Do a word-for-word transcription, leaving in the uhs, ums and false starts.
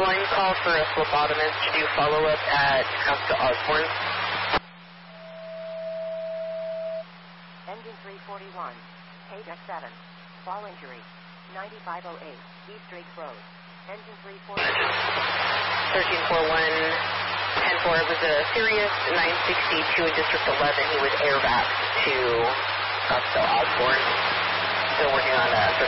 line call for a phlebotomist to do follow-up at Scottsdale Osborne. Engine three forty-one, H X seven, fall injury, ninety-five oh eight, East Drake Road. Engine three forty-one. thirteen four one, ten four, it was a Sirius nine sixty-two in District eleven. He was air back to Scottsdale Osborne. Still working on a